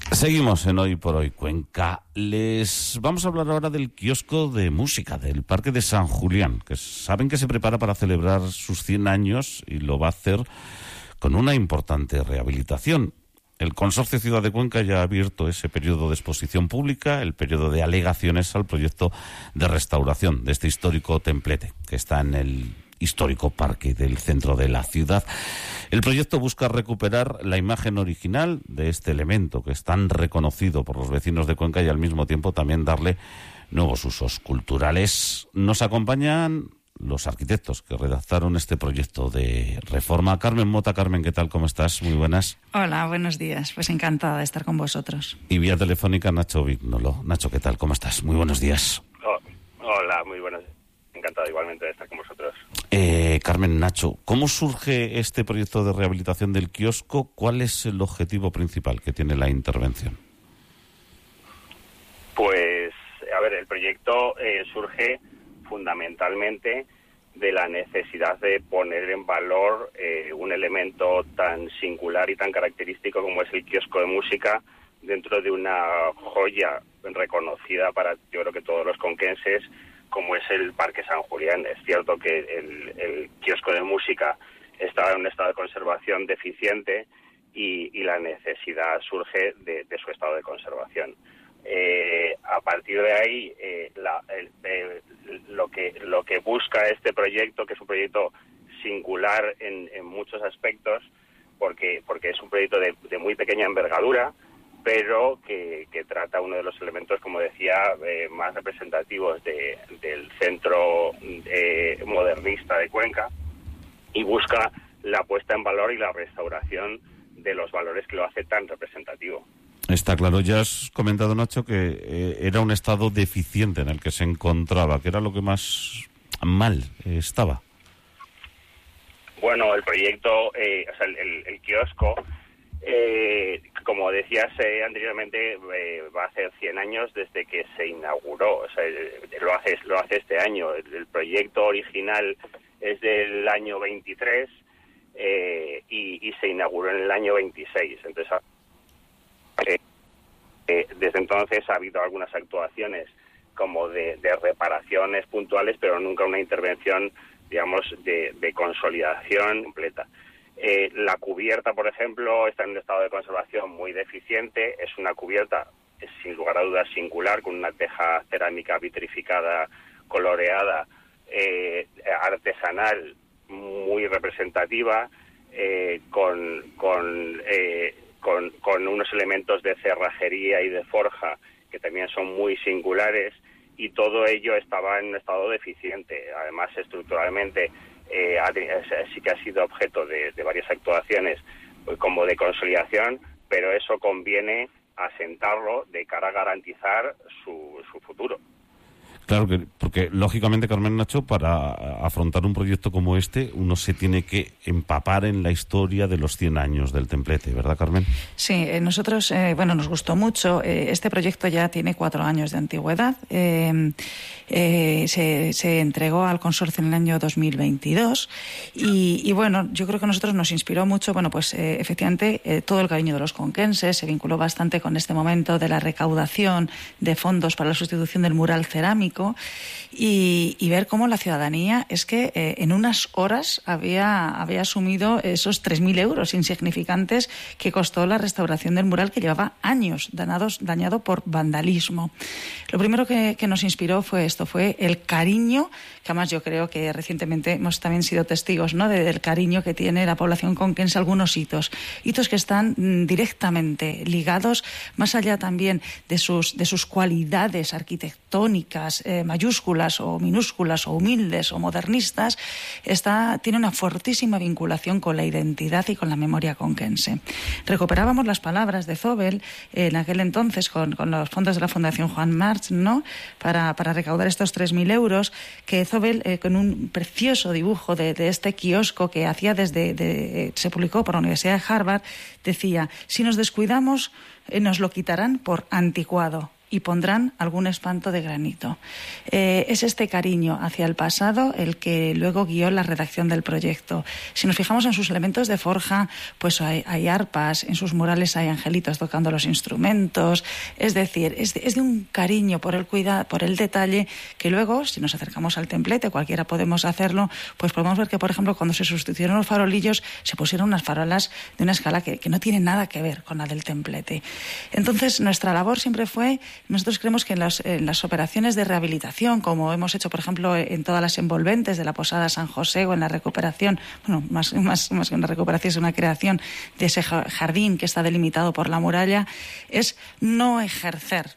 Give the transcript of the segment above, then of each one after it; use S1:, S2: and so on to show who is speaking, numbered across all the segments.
S1: Seguimos en Hoy por Hoy Cuenca. Les vamos a hablar ahora del kiosco de música del Parque de San Julián, que saben que se prepara para celebrar sus 100 años y lo va a hacer con una importante rehabilitación. El Consorcio Ciudad de Cuenca ya ha abierto ese periodo de exposición pública, el periodo de alegaciones al proyecto de restauración de este histórico templete que está en el histórico parque del centro de la ciudad. El proyecto busca recuperar la imagen original de este elemento que es tan reconocido por los vecinos de Cuenca y al mismo tiempo también darle nuevos usos culturales. Nos acompañan los arquitectos que redactaron este proyecto de reforma. Carmen Mota. Carmen, ¿qué tal? ¿Cómo estás? Muy buenas.
S2: Hola, buenos días. Pues encantada de estar con vosotros.
S1: Y vía telefónica Nacho Vignolo. Nacho, ¿qué tal? ¿Cómo estás? Muy buenos días.
S3: Hola, muy buenos días. Encantado igualmente de estar con vosotros.
S1: Carmen, Nacho, ¿cómo surge este proyecto de rehabilitación del kiosco? ¿Cuál es el objetivo principal que tiene la intervención?
S3: Pues, a ver, el proyecto surge fundamentalmente de la necesidad de poner en valor un elemento tan singular y tan característico como es el kiosco de música dentro de una joya reconocida para, yo creo que todos los conquenses, como es el Parque San Julián. Es cierto que el kiosco de música estaba en un estado de conservación deficiente y la necesidad surge de su estado de conservación. A partir de ahí, lo que busca este proyecto, que es un proyecto singular en muchos aspectos, porque es un proyecto de muy pequeña envergadura, pero que trata uno de los elementos, como decía, más representativos del centro modernista de Cuenca, y busca la puesta en valor y la restauración de los valores que lo hace tan representativo.
S1: Está claro. Ya has comentado, Nacho, que era un estado deficiente en el que se encontraba, que era lo que más mal estaba.
S3: Bueno, el proyecto, el kiosco, como decías anteriormente, va a hacer 100 años desde que se inauguró. O sea, lo hace este año. El proyecto original es del año 23 y se inauguró en el año 26. Entonces, desde entonces ha habido algunas actuaciones como de reparaciones puntuales, pero nunca una intervención, digamos, de consolidación completa. La cubierta, por ejemplo, está en un estado de conservación muy deficiente. Es una cubierta, sin lugar a dudas, singular, con una teja cerámica vitrificada, coloreada, artesanal, muy representativa, con unos elementos de cerrajería y de forja que también son muy singulares, y todo ello estaba en un estado deficiente. Además, estructuralmente, sí que ha sido objeto de varias actuaciones como de consolidación, pero eso conviene asentarlo de cara a garantizar su futuro.
S1: Claro, porque lógicamente, Carmen, Nacho, para afrontar un proyecto como este, uno se tiene que empapar en la historia de los 100 años del templete, ¿verdad, Carmen?
S2: Sí, nosotros, nos gustó mucho. Este proyecto ya tiene 4 años de antigüedad. Se entregó al consorcio en el año 2022 y bueno, yo creo que a nosotros nos inspiró mucho, efectivamente, todo el cariño de los conquenses. Se vinculó bastante con este momento de la recaudación de fondos para la sustitución del mural cerámico, y ver cómo la ciudadanía es que en unas horas había asumido esos 3.000 euros insignificantes que costó la restauración del mural, que llevaba años dañado por vandalismo. Lo primero que nos inspiró fue el cariño, que además yo creo que recientemente hemos también sido testigos, ¿no?, del cariño que tiene la población conquense a algunos hitos que están directamente ligados, más allá también de sus cualidades arquitectónicas, mayúsculas o minúsculas o humildes o modernistas, tiene una fortísima vinculación con la identidad y con la memoria conquense. Recuperábamos las palabras de Zobel en aquel entonces con los fondos de la Fundación Juan March, ¿no?, para recaudar estos 3.000 euros, que Zobel, con un precioso dibujo de este kiosco que hacía se publicó por la Universidad de Harvard, decía: si nos descuidamos, nos lo quitarán por anticuado. y pondrán algún espanto de granito. Es este cariño hacia el pasado el que luego guió la redacción del proyecto. Si nos fijamos en sus elementos de forja, pues hay arpas, en sus murales hay angelitos tocando los instrumentos, es decir, es de un cariño por el cuidado, por el detalle, que luego, si nos acercamos al templete, cualquiera podemos hacerlo, pues podemos ver que, por ejemplo, cuando se sustituyeron los farolillos, se pusieron unas farolas de una escala que no tiene nada que ver con la del templete. Entonces, nuestra labor siempre fue, nosotros creemos que en las operaciones de rehabilitación, como hemos hecho, por ejemplo, en todas las envolventes de la Posada San José o en la recuperación, bueno, más que una recuperación, es una creación de ese jardín que está delimitado por la muralla, es no ejercer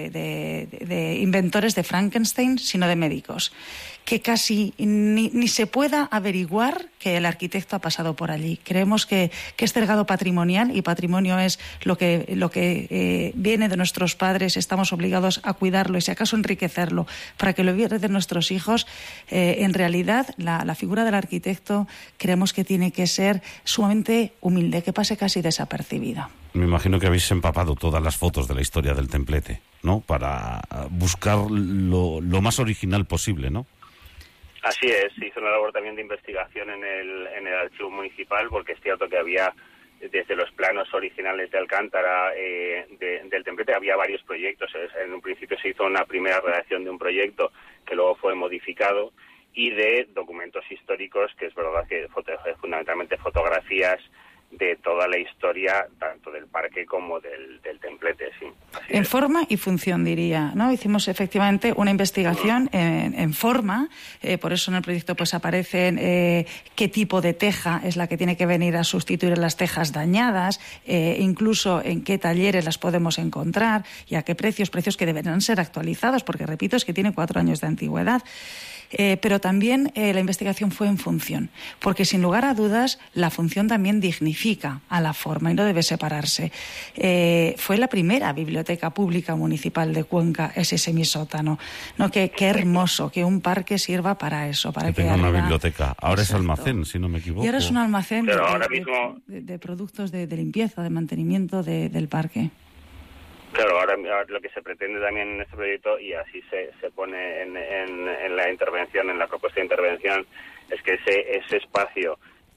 S2: de inventores de Frankenstein, sino de médicos. Que casi ni se pueda averiguar que el arquitecto ha pasado por allí. Creemos que es legado patrimonial, y patrimonio es lo que viene de nuestros padres. Estamos obligados a cuidarlo y, si acaso, enriquecerlo para que lo hereden nuestros hijos. En realidad, la figura del arquitecto creemos que tiene que ser sumamente humilde, que pase casi desapercibida.
S1: Me imagino que habéis empapado todas las fotos de la historia del templete, ¿no? Para buscar lo más original posible, ¿no?
S3: Así es, se hizo una labor también de investigación en el archivo municipal, porque es cierto que había, desde los planos originales de Alcántara, del templete, había varios proyectos. En un principio se hizo una primera redacción de un proyecto que luego fue modificado, y de documentos históricos, que es verdad que fundamentalmente fotografías de toda la historia, tanto del parque como del templete, sí.
S2: En forma y función, diría, ¿no? Hicimos efectivamente una investigación en forma, por eso en el proyecto pues aparecen qué tipo de teja es la que tiene que venir a sustituir las tejas dañadas, incluso en qué talleres las podemos encontrar y a qué precios que deberán ser actualizados, porque, repito, es que tiene 4 años de antigüedad. Pero también la investigación fue en función, porque sin lugar a dudas la función también dignifica a la forma y no debe separarse. Fue la primera biblioteca pública municipal de Cuenca ese semisótano, ¿no? Qué hermoso que un parque sirva para eso, para
S1: que tenga una biblioteca. Ahora es almacén, si no me equivoco.
S2: Y ahora es un almacén
S3: de
S2: productos de limpieza, de mantenimiento del parque.
S3: Claro, ahora lo que se pretende también en este proyecto, y así se pone en la intervención, en la propuesta de intervención, es que ese espacio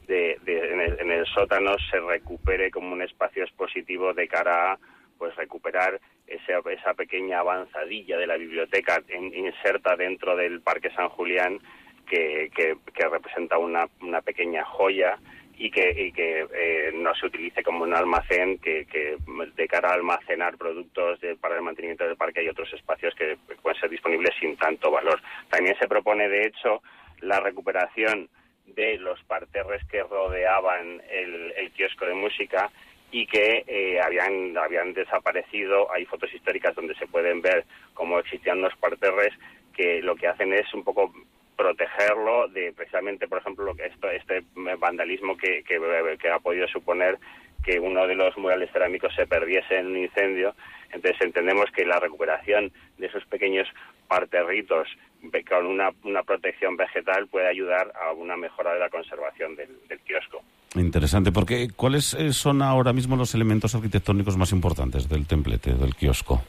S3: en el sótano se recupere como un espacio expositivo de cara a pues recuperar esa pequeña avanzadilla de la biblioteca inserta dentro del Parque San Julián, que representa una pequeña joya, y que no se utilice como un almacén, que de cara a almacenar productos para el mantenimiento del parque hay otros espacios que pueden ser disponibles sin tanto valor. También se propone, de hecho, la recuperación de los parterres que rodeaban el kiosco de música y que habían desaparecido. Hay fotos históricas donde se pueden ver cómo existían los parterres, que lo que hacen es un poco protegerlo de, precisamente, por ejemplo, este vandalismo que ha podido suponer que uno de los murales cerámicos se perdiese en un incendio. Entonces entendemos que la recuperación de esos pequeños parterritos con una protección vegetal puede ayudar a una mejora de la conservación del kiosco.
S1: Interesante, porque ¿cuáles son ahora mismo los elementos arquitectónicos más importantes del templete, del kiosco?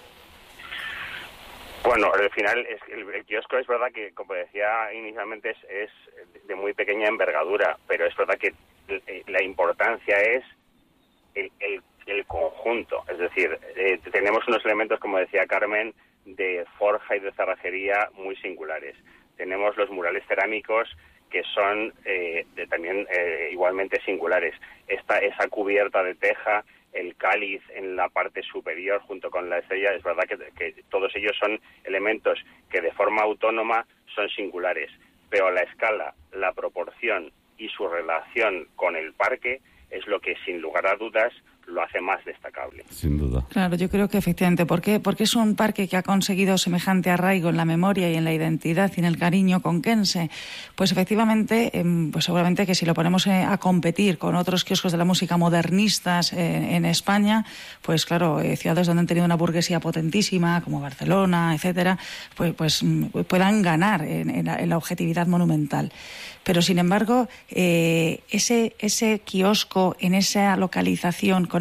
S3: Bueno, al final el kiosco es verdad que, como decía inicialmente, es de muy pequeña envergadura, pero es verdad que la importancia es el conjunto. Es decir, tenemos unos elementos, como decía Carmen, de forja y de cerrajería muy singulares. Tenemos los murales cerámicos, que son también igualmente singulares. Esa cubierta de teja, el cáliz en la parte superior junto con la estrella, es verdad que todos ellos son elementos que de forma autónoma son singulares, pero la escala, la proporción y su relación con el parque es lo que, sin lugar a dudas, lo hace más destacable.
S1: Sin duda.
S2: Claro, yo creo que efectivamente, porque es un parque que ha conseguido semejante arraigo en la memoria y en la identidad y en el cariño conquense, pues efectivamente, pues seguramente que si lo ponemos a competir con otros kioscos de la música modernistas en España, pues claro, ciudades donde han tenido una burguesía potentísima, como Barcelona, etcétera, pues puedan ganar en la objetividad monumental. Pero sin embargo, ese kiosco en esa localización, con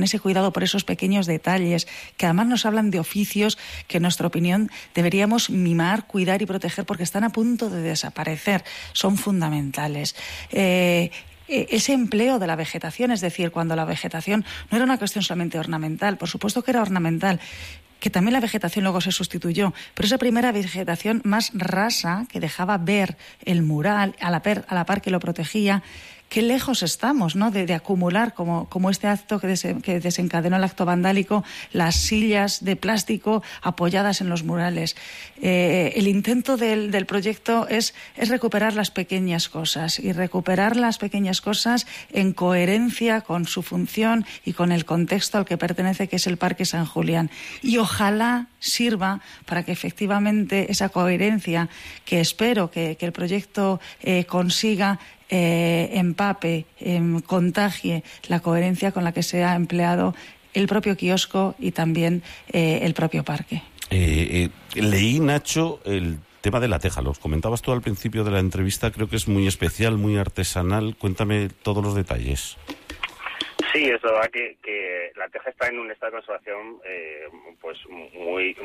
S2: ese cuidado por esos pequeños detalles, que además nos hablan de oficios que en nuestra opinión deberíamos mimar, cuidar y proteger porque están a punto de desaparecer. Son fundamentales. Ese empleo de la vegetación, es decir, cuando la vegetación no era una cuestión solamente ornamental, por supuesto que era ornamental, que también la vegetación luego se sustituyó, pero esa primera vegetación más rasa que dejaba ver el mural a la par que lo protegía. Qué lejos estamos, ¿no?, de acumular, como este acto que desencadenó el acto vandálico, las sillas de plástico apoyadas en los murales. El intento del proyecto es recuperar las pequeñas cosas y recuperar las pequeñas cosas en coherencia con su función y con el contexto al que pertenece, que es el Parque San Julián. Y ojalá sirva para que efectivamente esa coherencia que espero que el proyecto consiga empape, contagie la coherencia con la que se ha empleado el propio kiosco y también el propio parque.
S1: Leí, Nacho, el tema de la teja. Los comentabas tú al principio de la entrevista. Creo que es muy especial, muy artesanal. Cuéntame todos los detalles.
S3: Sí, es verdad que la teja está en un estado de conservación pues muy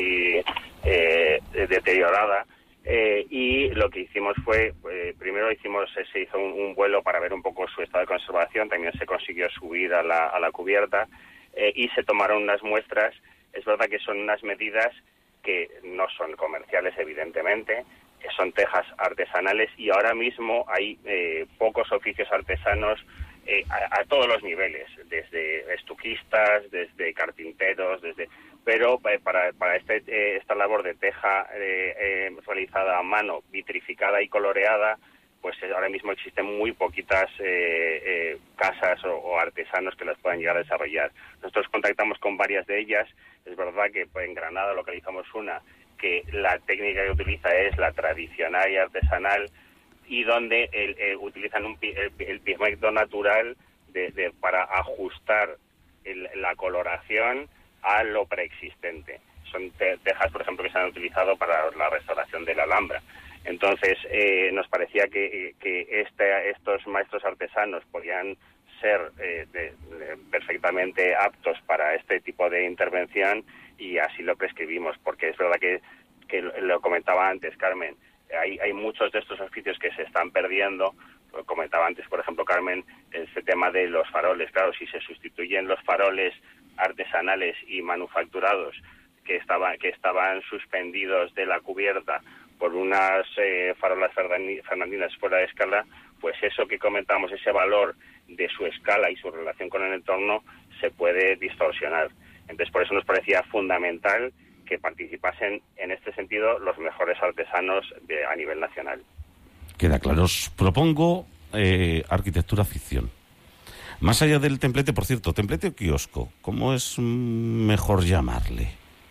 S3: deteriorada. Y lo que hicimos fue, primero se hizo un vuelo para ver un poco su estado de conservación, también se consiguió subir a la cubierta y se tomaron unas muestras. Es verdad que son unas medidas que no son comerciales, evidentemente, son tejas artesanales y ahora mismo hay pocos oficios artesanos a todos los niveles, desde estuquistas, desde carpinteros, pero para esta labor de teja realizada a mano, vitrificada y coloreada, pues ahora mismo existen muy poquitas casas o artesanos que las puedan llegar a desarrollar. Nosotros contactamos con varias de ellas. Es verdad que en Granada localizamos una que la técnica que utiliza es la tradicional y artesanal, y donde utilizan el pigmento natural para ajustar la coloración a lo preexistente. Son tejas, por ejemplo, que se han utilizado para la restauración de la Alhambra. Entonces, nos parecía que estos maestros artesanos podían ser perfectamente aptos para este tipo de intervención, y así lo prescribimos, porque es verdad que lo comentaba antes, Carmen, hay muchos de estos oficios que se están perdiendo. Lo comentaba antes, por ejemplo, Carmen, este tema de los faroles. Claro, si se sustituyen los faroles artesanales y manufacturados que estaban suspendidos de la cubierta por unas farolas fernandinas fuera de escala, pues eso que comentábamos, ese valor de su escala y su relación con el entorno, se puede distorsionar. Entonces, por eso nos parecía fundamental que participasen en este sentido los mejores artesanos a nivel nacional.
S1: Queda claro. Os propongo arquitectura ficción. Más allá del templete, por cierto, templete o kiosco, ¿cómo es mejor llamarle?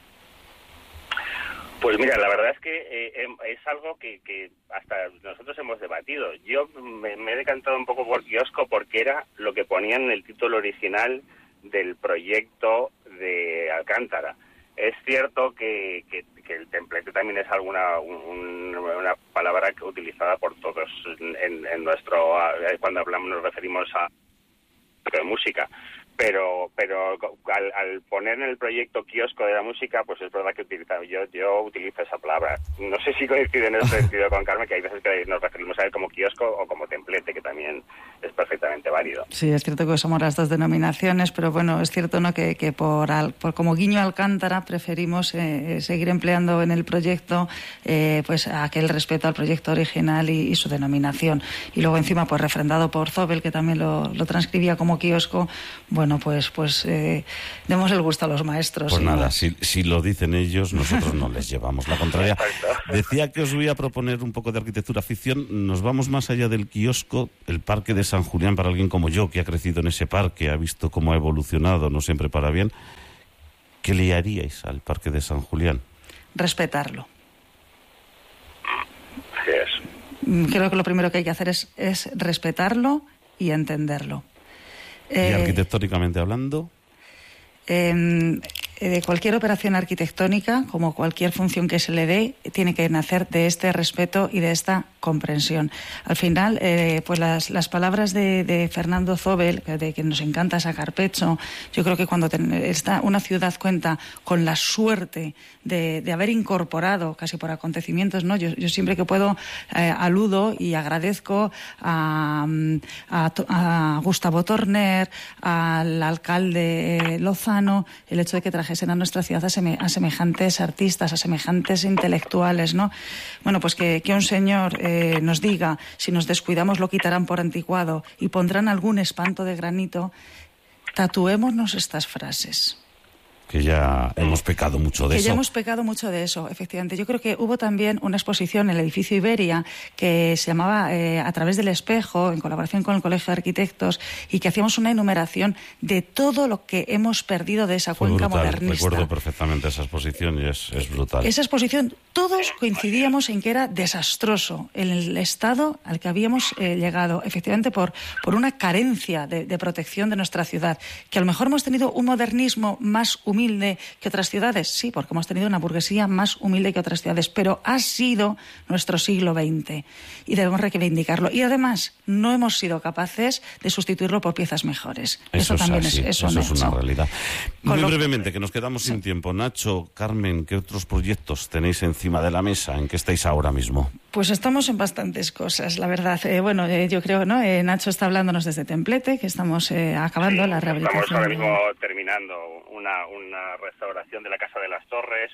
S3: Pues mira, la verdad es que es algo que hasta nosotros hemos debatido. Yo me he decantado un poco por kiosco porque era lo que ponían en el título original del proyecto de Alcántara. Es cierto que el templete también es una palabra utilizada por todos en nuestro cuando hablamos, nos referimos a de música, pero al poner en el proyecto kiosco de la música, pues es verdad que yo utilizo esa palabra. No sé si coincide en ese sentido con Carmen, que hay veces que nos referimos a él como kiosco o como templete, que también es perfectamente válido.
S2: Sí, es cierto que somos las dos denominaciones, pero bueno, es cierto, ¿no?, que por como guiño a Alcántara preferimos seguir empleando en el proyecto pues aquel respeto al proyecto original y su denominación. Y luego encima pues refrendado por Zobel, que también lo transcribía como kiosco. Bueno, pues demos el gusto a los maestros.
S1: Pues nada, si lo dicen ellos, nosotros no les llevamos la contraria. Decía que os voy a proponer un poco de arquitectura ficción. Nos vamos más allá del kiosco, el Parque de San Julián, para alguien como yo, que ha crecido en ese parque, ha visto cómo ha evolucionado, no siempre para bien. ¿Qué le haríais al Parque de San Julián?
S2: Respetarlo.
S3: Así es.
S2: Creo que lo primero que hay que hacer es respetarlo y entenderlo.
S1: ¿Y arquitectónicamente hablando?
S2: cualquier operación arquitectónica, como cualquier función que se le dé, tiene que nacer de este respeto y de esta comprensión. Al final, pues las palabras de Fernando Zobel, de que nos encanta sacar pecho, yo creo que cuando una ciudad cuenta con la suerte de haber incorporado, casi por acontecimientos, ¿no? Yo siempre que puedo aludo y agradezco a Gustavo Torner, al alcalde Lozano, el hecho de que trajesen a nuestra ciudad a semejantes artistas, a semejantes intelectuales, ¿no? Bueno, pues que un señor nos diga, si nos descuidamos lo quitarán por anticuado y pondrán algún espanto de granito, tatuémonos estas frases.
S1: Que ya hemos pecado mucho de eso.
S2: Que ya hemos pecado mucho de eso, efectivamente. Yo creo que hubo también una exposición en el edificio Iberia que se llamaba A través del espejo, en colaboración con el Colegio de Arquitectos, y que hacíamos una enumeración de todo lo que hemos perdido de esa cuenca modernista.
S1: Recuerdo perfectamente esa exposición y es brutal.
S2: Esa exposición, todos coincidíamos en que era desastroso el estado al que habíamos llegado, efectivamente por una carencia de protección de nuestra ciudad, que a lo mejor hemos tenido un modernismo más humilde que otras ciudades, sí, porque hemos tenido una burguesía más humilde que otras ciudades, pero ha sido nuestro siglo XX y debemos reivindicarlo. Y además, no hemos sido capaces de sustituirlo por piezas mejores. Eso también es
S1: una realidad. Muy brevemente, que nos quedamos sin tiempo. Nacho, Carmen, ¿qué otros proyectos tenéis encima de la mesa? ¿En qué estáis ahora mismo?
S2: Pues estamos en bastantes cosas, la verdad. Yo creo, ¿no? Nacho está hablándonos desde Templete, que estamos acabando la rehabilitación.
S3: Estamos ahora mismo terminando una restauración de la Casa de las Torres,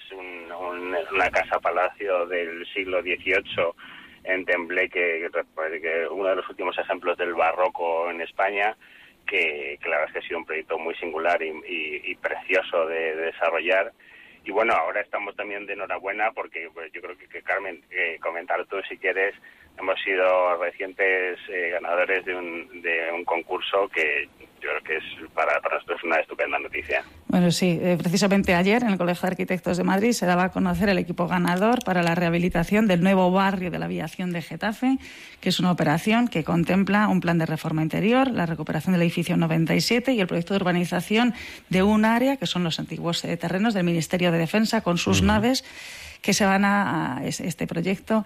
S3: una casa-palacio del siglo XVIII en Templé, que uno de los últimos ejemplos del barroco en España, que la verdad es que ha sido un proyecto muy singular y precioso de desarrollar. Y bueno, ahora estamos también de enhorabuena porque pues, yo creo que Carmen, comentar tú si quieres, hemos sido recientes ganadores de un concurso que yo creo que es para nosotros una estupenda noticia.
S2: Bueno, sí, precisamente ayer en el Colegio de Arquitectos de Madrid se daba a conocer el equipo ganador para la rehabilitación del nuevo barrio de la aviación de Getafe, que es una operación que contempla un plan de reforma interior, la recuperación del edificio 97 y el proyecto de urbanización de un área, que son los antiguos terrenos del Ministerio de Defensa, con sus naves, que se van a este proyecto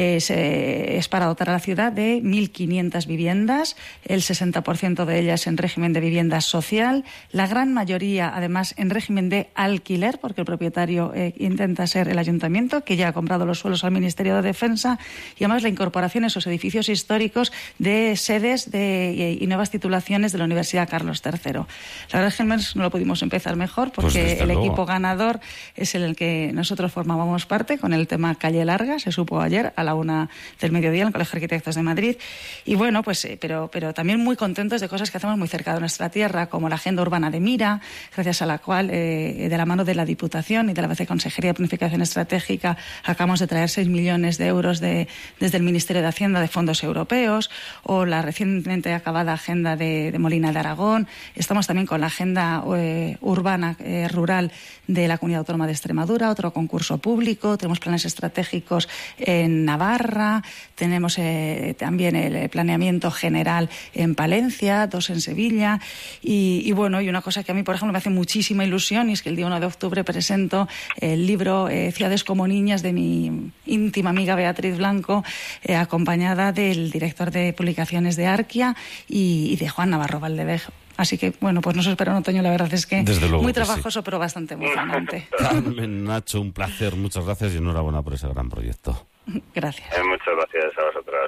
S2: es para dotar a la ciudad de 1.500 viviendas, el 60% de ellas en régimen de vivienda social, la gran mayoría además en régimen de alquiler, porque el propietario intenta ser el ayuntamiento, que ya ha comprado los suelos al Ministerio de Defensa, y además la incorporación a esos edificios históricos de sedes y nuevas titulaciones de la Universidad Carlos III. La verdad es que no lo pudimos empezar mejor, porque
S1: pues
S2: el equipo ganador es el que nosotros formábamos parte con el tema Calle Larga, se supo ayer a la 1:00 del mediodía en el Colegio de Arquitectos de Madrid. Y bueno, pues pero también muy contentos de cosas que hacemos muy cerca de nuestra tierra, como la Agenda Urbana de Mira, gracias a la cual, de la mano de la Diputación y de la Viceconsejería de Planificación Estratégica, acabamos de traer 6 millones de euros desde el Ministerio de Hacienda de fondos europeos, o la recientemente acabada Agenda de Molina de Aragón. Estamos también con la Agenda Urbana Rural de la Comunidad Autónoma de Extremadura, otro concurso público. Tenemos planes estratégicos en Navarra, tenemos también el planeamiento general en Palencia, 2 en Sevilla, y bueno, y una cosa que a mí, por ejemplo, me hace muchísima ilusión, y es que el día 1 de octubre presento el libro Ciudades como Niñas de mi íntima amiga Beatriz Blanco, acompañada del director de publicaciones de Arquia y de Juan Navarro Valdevejo. Así que, bueno, pues nos espera un otoño, la verdad es que muy trabajoso, sí, pero bastante emocionante.
S1: Carmen, Nacho, un placer, muchas gracias y enhorabuena por ese gran proyecto.
S2: Gracias.
S3: Muchas gracias a vosotros.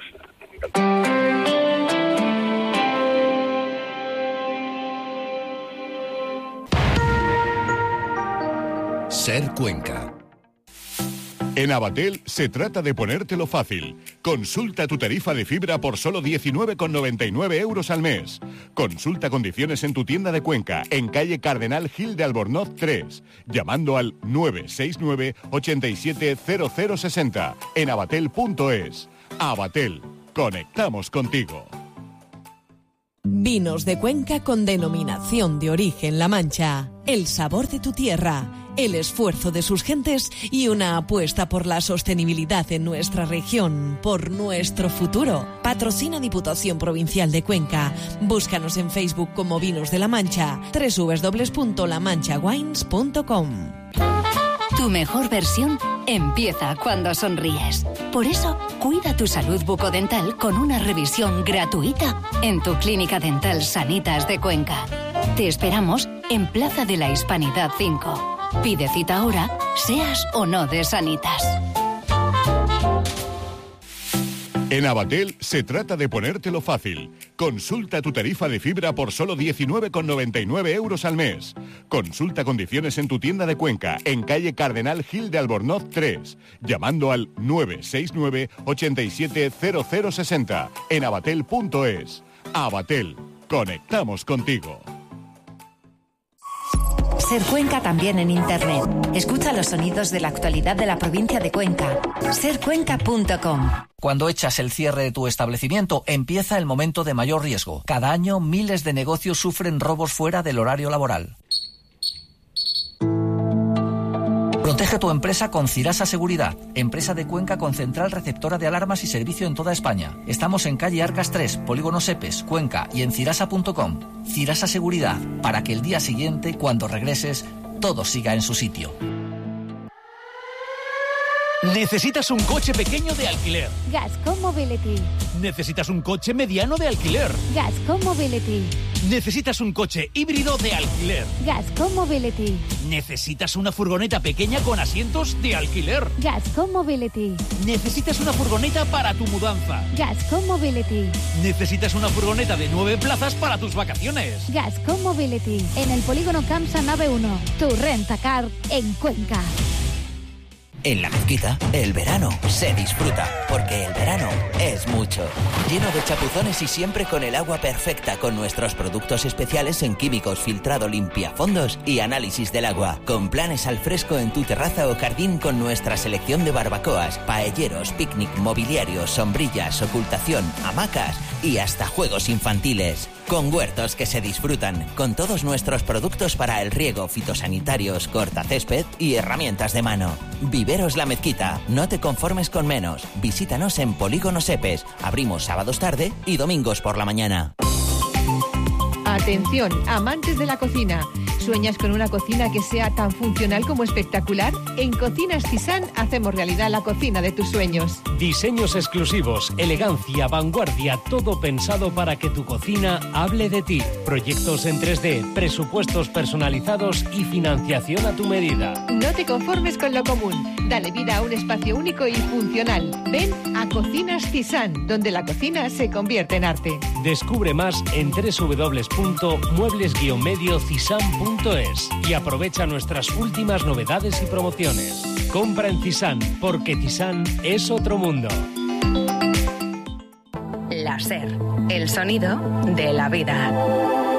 S4: Ser Cuenca.
S5: En Abatel se trata de ponértelo fácil. Consulta tu tarifa de fibra por solo 19,99 euros al mes. Consulta condiciones en tu tienda de Cuenca, en calle Cardenal Gil de Albornoz 3, llamando al 969 87 0060 en abatel.es. Abatel, conectamos contigo.
S6: Vinos de Cuenca con denominación de origen La Mancha. El sabor de tu tierra. el esfuerzo de sus gentes y una apuesta por la sostenibilidad en nuestra región, por nuestro futuro. Patrocina Diputación Provincial de Cuenca. Búscanos en Facebook como Vinos de la Mancha, www.lamanchawines.com.
S7: Tu mejor versión empieza cuando sonríes. Por eso, cuida tu salud bucodental con una revisión gratuita en tu clínica dental Sanitas de Cuenca. Te esperamos en Plaza de la Hispanidad 5. Pide cita ahora, seas o no de Sanitas.
S5: En Abatel se trata de ponértelo fácil. Consulta tu tarifa de fibra por solo 19,99 euros al mes. Consulta condiciones en tu tienda de Cuenca, en calle Cardenal Gil de Albornoz 3, llamando al 969 87 0060 en abatel.es. Abatel, conectamos contigo.
S8: Ser Cuenca también en Internet. Escucha los sonidos de la actualidad de la provincia de Cuenca. Sercuenca.com.
S9: Cuando echas el cierre de tu establecimiento, empieza el momento de mayor riesgo. Cada año, miles de negocios sufren robos fuera del horario laboral. Protege tu empresa con Cirasa Seguridad, empresa de Cuenca con central receptora de alarmas y servicio en toda España. Estamos en calle Arcas 3, Polígono Sepes, Cuenca y en cirasa.com. Cirasa Seguridad, para que el día siguiente, cuando regreses, todo siga en su sitio.
S10: ¿Necesitas un coche pequeño de alquiler?
S11: Gascon Mobility.
S10: ¿Necesitas un coche mediano de alquiler?
S11: Gascon Mobility.
S10: ¿Necesitas un coche híbrido de alquiler?
S11: Gascon Mobility.
S10: ¿Necesitas una furgoneta pequeña con asientos de alquiler?
S11: Gascon Mobility.
S10: ¿Necesitas una furgoneta para tu mudanza?
S11: Gascon Mobility.
S10: ¿Necesitas una furgoneta de 9 plazas para tus vacaciones?
S11: Gascon Mobility. En el polígono Camsa Nave 1. Tu rentacar en Cuenca.
S12: En La Mezquita, el verano se disfruta, porque el verano es mucho. Lleno de chapuzones y siempre con el agua perfecta, con nuestros productos especiales en químicos, filtrado, limpiafondos y análisis del agua. Con planes al fresco en tu terraza o jardín con nuestra selección de barbacoas, paelleros, picnic, mobiliarios, sombrillas, ocultación, hamacas y hasta juegos infantiles. Con huertos que se disfrutan, con todos nuestros productos para el riego, fitosanitarios, cortacésped y herramientas de mano. Viveros La Mezquita, no te conformes con menos. Visítanos en Polígono Sepes. Abrimos sábados tarde y domingos por la mañana.
S13: Atención, amantes de la cocina. ¿Sueñas con una cocina que sea tan funcional como espectacular? En Cocinas Tisán hacemos realidad la cocina de tus sueños.
S14: Diseños exclusivos, elegancia, vanguardia, todo pensado para que tu cocina hable de ti. Proyectos en 3D, presupuestos personalizados y financiación a tu medida.
S13: No te conformes con lo común. Dale vida a un espacio único y funcional. Ven a Cocinas Tisán, donde la cocina se convierte en arte.
S14: Descubre más en www.muebles-mediocisán.es y aprovecha nuestras últimas novedades y promociones. Compra en Tisán, porque Tisán es otro mundo.
S7: La SER, el sonido de la vida.